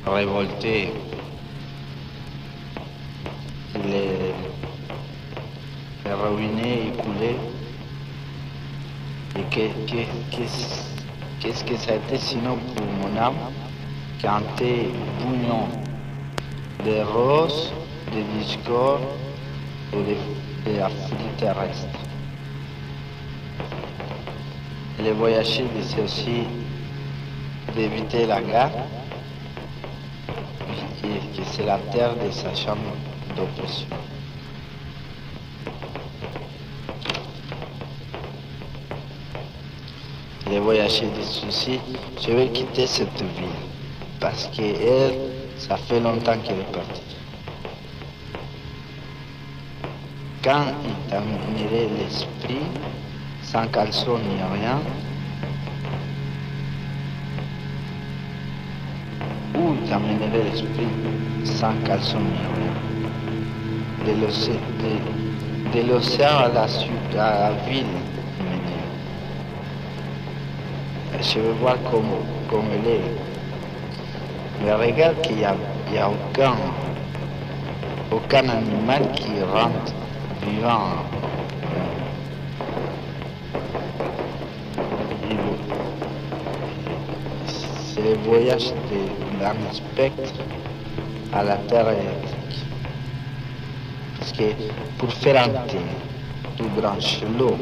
révolté. Il est ruiné, écoulé. Et qu'est-ce que ça a été sinon pour mon âme quand t'es bouillon de roses, de discord ou de la folie terrestre. Les voyageurs c'est aussi d'éviter la guerre, et que c'est la terre de sa chambre d'oppression. Les voyageurs disent aussi, je vais quitter cette ville, parce qu'elle, ça fait longtemps qu'elle est partie. Quand il t'amènerait l'esprit, sans caleçon ni rien, où il t'amènerait l'esprit, sans caleçon ni rien, de l'océan à la ville. Je veux voir comme elle est. Mais regarde qu'il n'y a aucun animal qui rentre vivant. C'est le voyage d'un spectre à la terre électrique. Parce que pour faire un thé, tu branches l'eau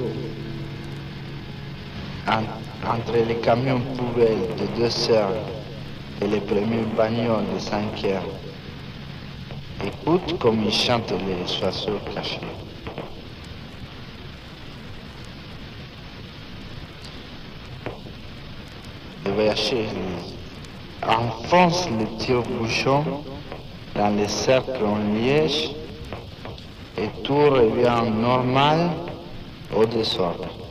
entre les camions poubelles de 2 heures et les premiers bagnoles de 5 heures. Écoute comme ils chantent les oiseaux cachés. Les voyageurs enfoncent les tire-bouchons dans les cercles en liège et tout revient normal au désordre.